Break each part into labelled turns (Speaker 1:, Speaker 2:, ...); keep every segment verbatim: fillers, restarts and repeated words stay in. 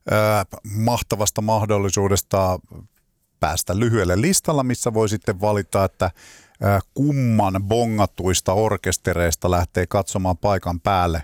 Speaker 1: mahtavasta mahdollisuudesta päästä lyhyelle listalla, missä voi sitten valita, että kumman bongatuista orkestereista lähtee katsomaan paikan päälle.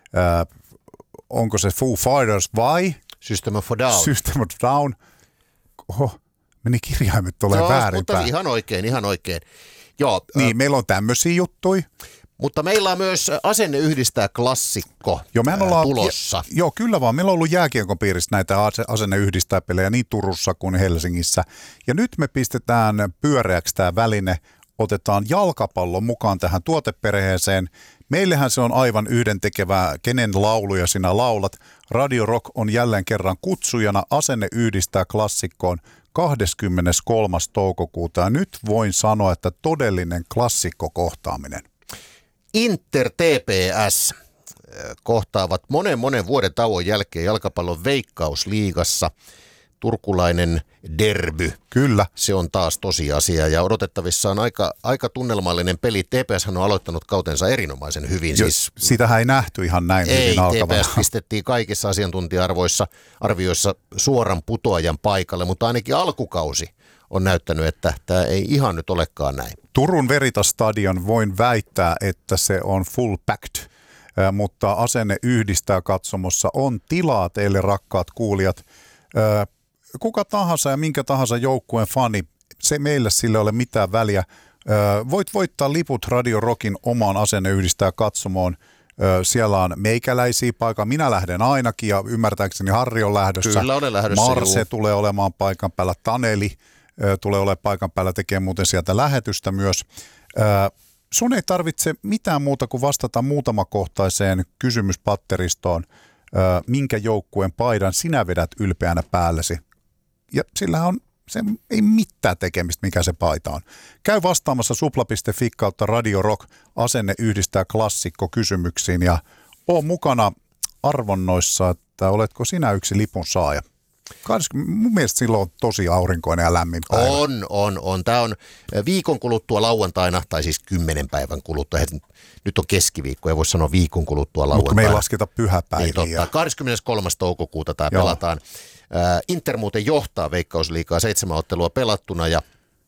Speaker 1: Onko se Foo Fighters vai
Speaker 2: System of a Down?
Speaker 1: System of a Down. Oho, meni kirjaimet tulee
Speaker 2: no,
Speaker 1: väärinpäin.
Speaker 2: Mutta ihan oikein, ihan oikein. Joo,
Speaker 1: niin,
Speaker 2: äh,
Speaker 1: meillä on tämmöisiä juttuja.
Speaker 2: Mutta meillä on myös asenne yhdistää klassikko joo, äh, ollaan, tulossa.
Speaker 1: Ja, joo, kyllä vaan. Meillä on ollut jääkiekon piirissä näitä asenne yhdistää pelejä niin Turussa kuin Helsingissä. Ja nyt me pistetään pyöreäksi tämä väline. Otetaan jalkapallon mukaan tähän tuoteperheeseen. Meillähän se on aivan yhdentekevää, kenen lauluja sinä laulat. Radio Rock on jälleen kerran kutsujana asenne yhdistää klassikkoon kahdeskymmeneskolmas toukokuuta. Ja nyt voin sanoa, että todellinen klassikkokohtaaminen.
Speaker 2: Inter T P S kohtaavat monen monen vuoden tauon jälkeen jalkapallon Veikkausliigassa. Turkulainen derby.
Speaker 1: Kyllä.
Speaker 2: Se on taas tosiasia ja odotettavissa on aika, aika tunnelmallinen peli. T P S on aloittanut kautensa erinomaisen hyvin.
Speaker 1: Jo,
Speaker 2: siis,
Speaker 1: sitähän ei nähty ihan näin
Speaker 2: ei,
Speaker 1: hyvin alkavana.
Speaker 2: T P S pistettiin kaikissa asiantuntija-arvoissa arvioissa suoran putoajan paikalle, mutta ainakin alkukausi on näyttänyt, että tämä ei ihan nyt olekaan näin.
Speaker 1: Turun Veritas-stadion voin väittää, että se on full packed, mutta asenne yhdistää katsomossa on tilaa teille rakkaat kuulijat. Kuka tahansa ja minkä tahansa joukkueen fani, se meille sille ole mitään väliä. Voit voittaa liput Radio Rockin omaan asenne yhdistää katsomoon. Siellä on meikäläisiä paikalla. Minä lähden ainakin ja ymmärtääkseni Harri on lähdössä.
Speaker 2: Kyllä olen lähdössä.
Speaker 1: Marse
Speaker 2: juu.
Speaker 1: tulee olemaan paikan päällä. Taneli tulee olemaan paikan päällä, tekee muuten sieltä lähetystä myös. Sun ei tarvitse mitään muuta kuin vastata muutamakohtaiseen kysymyspatteristoon, minkä joukkueen paidan sinä vedät ylpeänä päällesi. Ja sillä on se ei mitään tekemistä, mikä se paita on. Käy vastaamassa supla piste fi kautta Radio Rock, asenne yhdistää klassikko kysymyksiin ja oo mukana arvonnoissa, että oletko sinä yksi lipun saaja. kaksikymmentä Mun mielestä silloin on tosi aurinkoinen ja lämmin päivä.
Speaker 2: On, on, on. Tämä on viikon kuluttua lauantaina, tai siis kymmenen päivän kuluttua. Nyt on keskiviikko, ei voi sanoa viikon kuluttua lauantaina.
Speaker 1: Mutta me ei lasketa pyhäpäiviä.
Speaker 2: Niin totta. kahdeskymmeneskolmas toukokuuta tämä Joo. pelataan. Inter muuten johtaa Veikkausliigaa, seitsemän ottelua pelattuna ja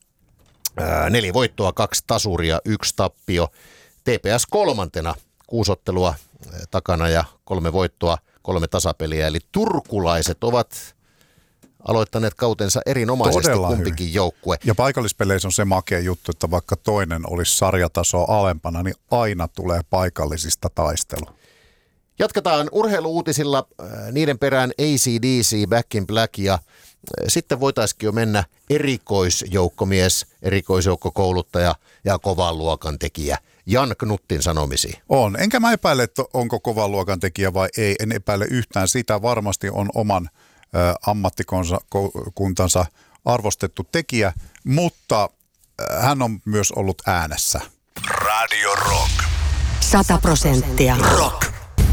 Speaker 2: ää, neljä voittoa, kaksi tasuria, yksi tappio. T P S kolmantena, kuusi ottelua ää, takana ja kolme voittoa, kolme tasapeliä. Eli turkulaiset ovat aloittaneet kautensa erinomaisesti Todella kumpikin hyvin. Joukkue.
Speaker 1: Ja paikallispeleissä on se makea juttu, että vaikka toinen olisi sarjatasoa alempana, niin aina tulee paikallisista taistelu.
Speaker 2: Jatketaan urheiluuutisilla, niiden perään A C D C, Back in Black ja sitten voitaisiin jo mennä erikoisjoukkomies, erikoisjoukkokouluttaja ja kovan luokan tekijä Jan Knuttin sanomisiin.
Speaker 1: On, enkä mä epäile, että onko kovan luokan tekijä vai ei, en epäile yhtään sitä. Varmasti on oman ä, ammattikuntansa arvostettu tekijä, mutta ä, hän on myös ollut äänessä.
Speaker 3: Radio Rock. Sata prosenttia rock.